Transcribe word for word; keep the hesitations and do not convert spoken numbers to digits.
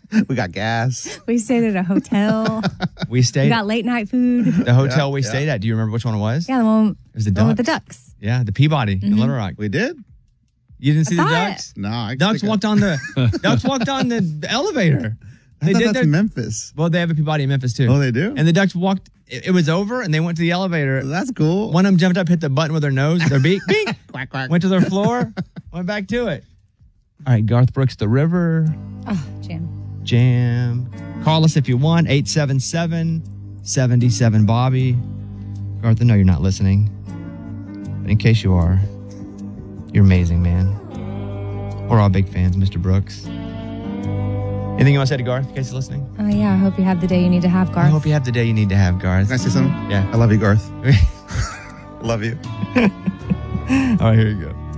We got gas. We stayed at a hotel. We stayed. We got late night food. The hotel Yeah, we yeah. stayed at. Do you remember which one it was? Yeah, the one, It was the the one with the Ducks. ducks. Yeah, the Peabody in Little Rock. We did? You didn't see the thought- Ducks? No, I Ducks think I- walked on the Ducks walked on the elevator. I They thought did that's their- Memphis. Well, they have a Peabody in Memphis too. Oh, they do? And the Ducks walked. It, it was over, and they went to the elevator. That's cool. One of them jumped up, hit the button with their nose, their beak, beak, Quack, quack. went to their floor, went back to it. All right, Garth Brooks, The River, Oh, Jim. Jam. Call us if you want, eight seven seven, seven seven, Bobby. Garth, I know you're not listening, but in case you are, you're amazing, man. We're all big fans, Mister Brooks. Anything you want to say to Garth in case he's listening? Oh, yeah. I hope you have the day you need to have, Garth. I hope you have the day you need to have, Garth. Can I say something? Yeah. I love you, Garth. Love you. All right, here you go.